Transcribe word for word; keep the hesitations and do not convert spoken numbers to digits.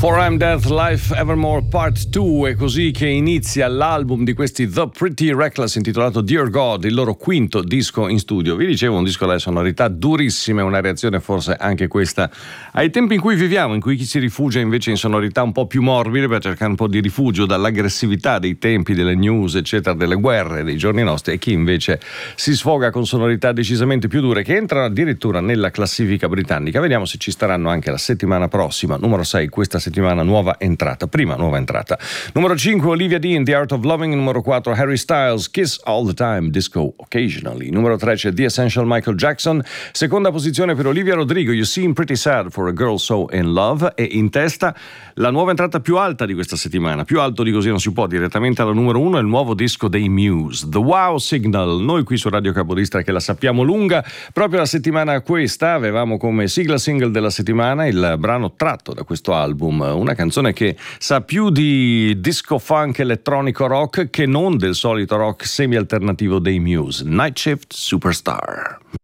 For I'm Death, Life Evermore Part due, è così che inizia l'album di questi The Pretty Reckless intitolato Dear God, il loro quinto disco in studio. Vi dicevo, un disco dalle sonorità durissime, una reazione forse anche questa ai tempi in cui viviamo, in cui chi si rifugia invece in sonorità un po' più morbide per cercare un po' di rifugio dall'aggressività dei tempi, delle news, eccetera, delle guerre dei giorni nostri, e chi invece si sfoga con sonorità decisamente più dure, che entrano addirittura nella classifica britannica. Vediamo se ci staranno anche la settimana prossima. Numero sei questa settimana, nuova entrata, prima nuova entrata. Numero cinque Olivia Dean, The Art of Loving. Numero quattro Harry Styles, Kiss All the Time, Disco Occasionally. Numero tre c'è The Essential, Michael Jackson. Seconda posizione per Olivia Rodrigo, You Seem Pretty Sad for a Girl So in Love. E in testa la nuova entrata più alta di questa settimana, più alto di così non si può, direttamente alla numero uno, è il nuovo disco dei Muse, The Wow Signal. Noi qui su Radio Capodistra che la sappiamo lunga, proprio la settimana questa avevamo come sigla single della settimana il brano tratto da questo album, una canzone che sa più di disco funk elettronico rock che non del solito rock semi alternativo dei Muse, Night Shift Superstar.